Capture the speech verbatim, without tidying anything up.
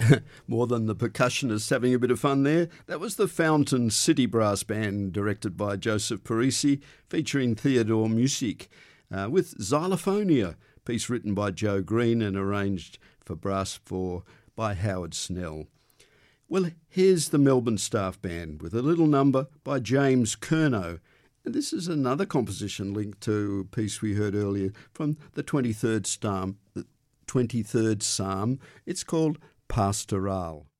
More than the percussionists having a bit of fun there, that was the Fountain City Brass Band, directed by Joseph Parisi, featuring Theodore Music, uh, with Xylophonia, piece written by Joe Green and arranged for brass for by Howard Snell. Well, here's the Melbourne Staff Band with a little number by James Curnow. And this is another composition linked to a piece we heard earlier from the twenty-third Psalm. twenty-third Psalm. It's called Pastoral.